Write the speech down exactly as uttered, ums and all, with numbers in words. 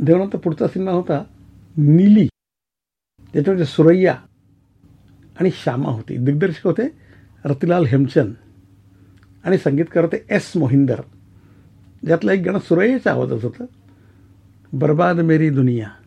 देवानंतर पुढचा सिनेमा होता नीली, ज्याच्यामध्ये सुरैया आणि श्यामा होती. दिग्दर्शक होते रतिलाल हेमचंद आणि संगीतकार होते एस मोहिंदर. ज्यातलं एक गाणं सुरैयाच्या आवाजात होतं, बर्बाद मेरी दुनिया.